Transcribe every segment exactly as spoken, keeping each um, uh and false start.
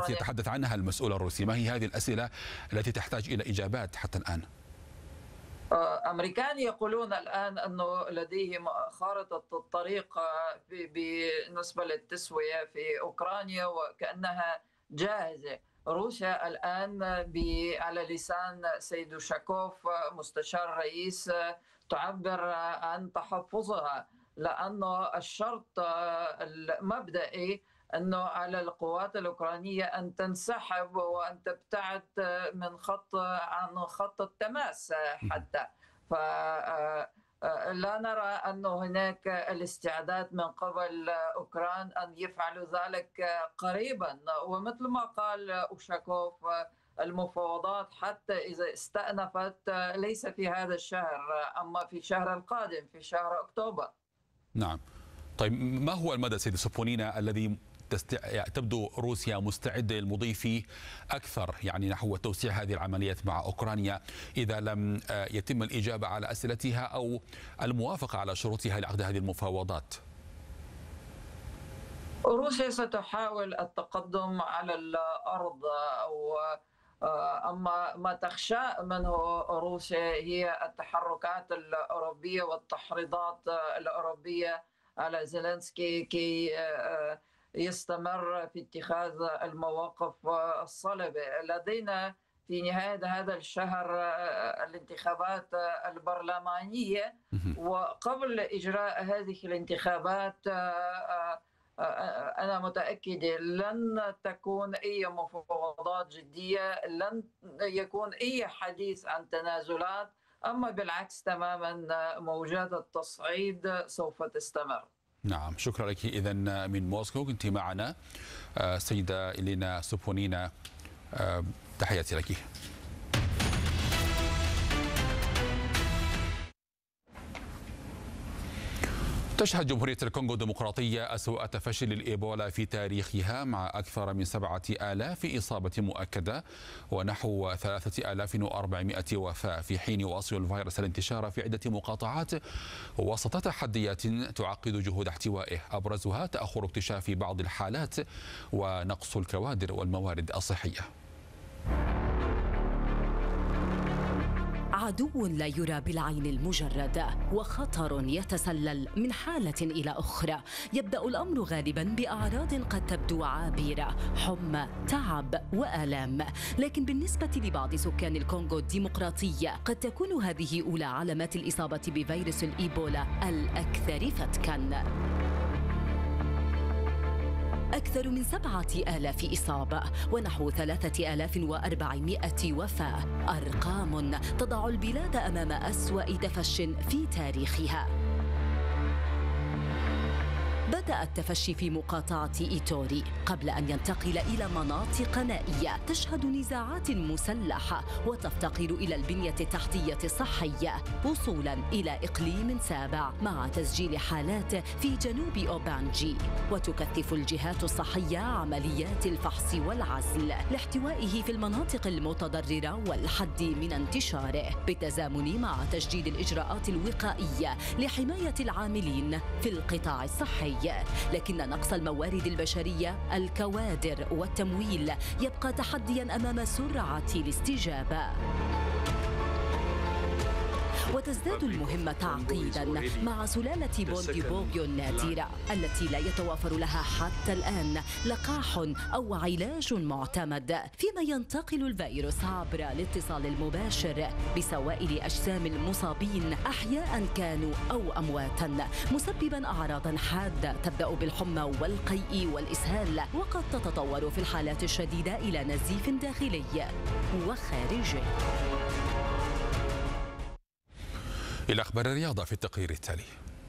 التي يتحدث عنها المسؤول الروسي؟ ما هي هذه الأسئلة التي تحتاج إلى إجابات حتى الآن؟ أمريكان يقولون الآن أنه لديهم خارطة الطريق بالنسبة للتسوية في أوكرانيا وكأنها جاهزة. روسيا الآن على لسان سيد أوشاكوف مستشار الرئيس تعبر عن تحفظها، لأنه الشرط المبدئي أنه على القوات الأوكرانية أن تنسحب وأن تبتعد من خط عن خط التماس حتى. فلا نرى أن هناك الاستعداد من قبل أوكران أن يفعلوا ذلك قريبا، ومثل ما قال أوشاكوف المفاوضات حتى إذا استأنفت ليس في هذا الشهر، أما في الشهر القادم في شهر أكتوبر. نعم. طيب ما هو المدى سيد سوبونينا الذي تستع... تبدو روسيا مستعدة للمضي فيه أكثر، يعني نحو توسيع هذه العمليات مع أوكرانيا إذا لم يتم الإجابة على أسئلتها أو الموافقة على شروطها لعقد هذه المفاوضات؟ روسيا ستحاول التقدم على الأرض، أو أما ما تخشى منه روسيا هي التحركات الأوروبية والتحريضات الأوروبية على زيلينسكي كي يستمر في اتخاذ المواقف الصلبة. لدينا في نهاية هذا الشهر الانتخابات البرلمانية، وقبل إجراء هذه الانتخابات أنا متأكدة لن تكون أي مفاوضات جدية، لن يكون أي حديث عن تنازلات، أما بالعكس تماما موجات التصعيد سوف تستمر. نعم، شكرا لك. إذن من موسكو كنت معنا سيدة إلينا سوبونينا، تحياتي لك. تشهد جمهورية الكونغو الديمقراطية أسوأ تفشي للإيبولا في تاريخها، مع أكثر من سبعة آلاف إصابة مؤكدة ونحو ثلاثة آلاف وأربعمائة وفاة، في حين يواصل الفيروس الانتشار في عدة مقاطعات وسط تحديات تعقد جهود احتوائه، أبرزها تأخر اكتشاف بعض الحالات ونقص الكوادر والموارد الصحية. عدو لا يرى بالعين المجردة وخطر يتسلل من حالة إلى أخرى. يبدأ الأمر غالبا بأعراض قد تبدو عابرة، حمى، تعب وآلام، لكن بالنسبة لبعض سكان الكونغو الديمقراطية قد تكون هذه أولى علامات الإصابة بفيروس الإيبولا الأكثر فتكا. أكثر من سبعة آلاف إصابة ونحو ثلاثة آلاف وأربعمائة وفاة، أرقام تضع البلاد أمام أسوأ تفش في تاريخها. بدأ التفشي في مقاطعة إيتوري قبل أن ينتقل إلى مناطق نائية تشهد نزاعات مسلحة وتفتقر إلى البنية التحتية الصحية، وصولا إلى إقليم سابع مع تسجيل حالات في جنوب أوبانجي. وتكثف الجهات الصحية عمليات الفحص والعزل لاحتوائه في المناطق المتضررة والحد من انتشاره، بالتزامن مع تجديد الإجراءات الوقائية لحماية العاملين في القطاع الصحي. لكن نقص الموارد البشرية، الكوادر والتمويل يبقى تحديا أمام سرعة الاستجابة. وتزداد المهمة تعقيدا مع سلالة بوندي بوغيو النادرة التي لا يتوافر لها حتى الآن لقاح أو علاج معتمد، فيما ينتقل الفيروس عبر الاتصال المباشر بسوائل أجسام المصابين أحياء كانوا أو أمواتا، مسببا أعراضا حادة تبدأ بالحمى والقيء والإسهال، وقد تتطور في الحالات الشديدة إلى نزيف داخلي وخارجي. إلى أخبار الرياضة في التقرير التالي.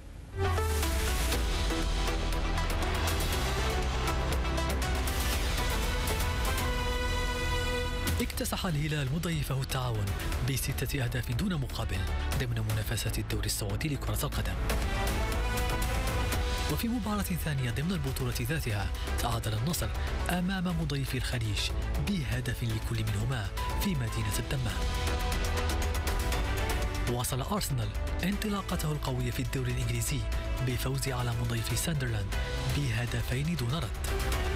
اكتسح الهلال مضيفه التعاون بستة أهداف دون مقابل ضمن منافسة الدوري السعودي لكرة القدم. وفي مباراة ثانية ضمن البطولة ذاتها تعادل النصر أمام مضيف الخليج بهدف لكل منهما في مدينة الدمام. واصل أرسنال انطلاقته القوية في الدوري الإنجليزي بفوز على مضيف ساندرلاند بهدفين دون رد.